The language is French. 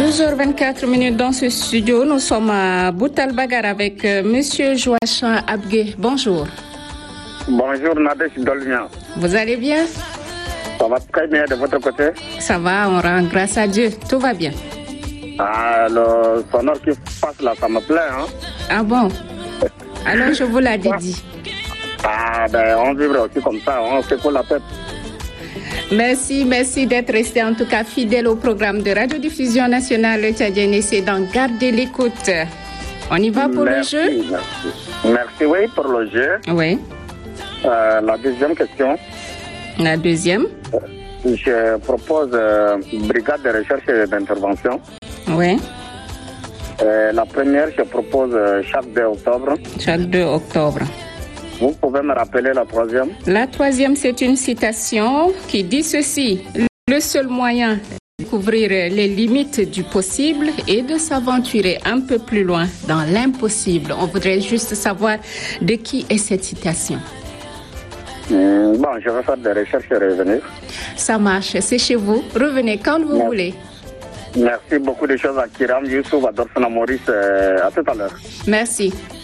12h24 dans ce studio. Nous sommes à Boutalbagar avec Monsieur Joachim Abgué. Bonjour. Bonjour Nadège Dolmia. Vous allez bien? Ça va très bien de votre côté? Ça va, on rend grâce à Dieu. Tout va bien. Ah, le sonore qui passe là, ça me plaît. Hein? Ah bon? Alors je vous l'ai dit. Ah, ben on vivra aussi comme ça, on secoue la tête. Merci d'être resté en tout cas fidèle au programme de radiodiffusion nationale tchadienne. Essayez d'en garder l'écoute. On y va pour le jeu? Merci, oui, pour le jeu. Oui. La deuxième question. La deuxième? Je propose brigade de recherche et d'intervention. Oui. La première, je propose chaque 2 octobre. Chaque 2 octobre. Vous pouvez me rappeler la troisième? La troisième, c'est une citation qui dit ceci. Le seul moyen de découvrir les limites du possible est de s'aventurer un peu plus loin dans l'impossible. On voudrait juste savoir de qui est cette citation. Bon, je vais faire des recherches et revenir. Ça marche, c'est chez vous. Revenez quand vous voulez. Merci beaucoup des choses à Kiram, Youssouf, à Dorsana Maurice. À tout à l'heure. Merci.